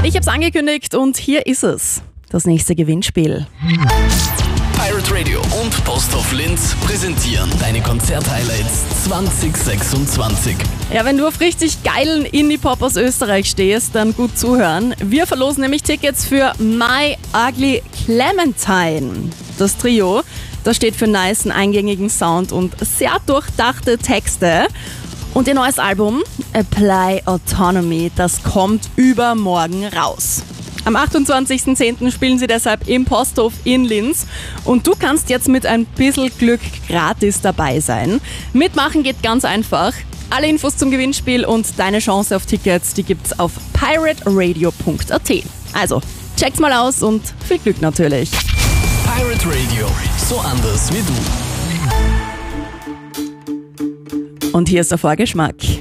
Ich habe es angekündigt und hier ist es. Das nächste Gewinnspiel. Pirate Radio und Post of Linz präsentieren deine Konzert-Highlights 2026. Ja, wenn du auf richtig geilen Indie-Pop aus Österreich stehst, dann gut zuhören. Wir verlosen nämlich Tickets für My Ugly Clementine. Das Trio, das steht für nicen, eingängigen Sound und sehr durchdachte Texte. Und ihr neues Album, Apply Autonomy, das kommt übermorgen raus. Am 28.10. spielen sie deshalb im Posthof in Linz und du kannst jetzt mit ein bisschen Glück gratis dabei sein. Mitmachen geht ganz einfach. Alle Infos zum Gewinnspiel und deine Chance auf Tickets, die gibt's auf pirateradio.at. Also, check's mal aus und viel Glück natürlich. Pirate Radio, so anders wie du. Und hier ist der Vorgeschmack.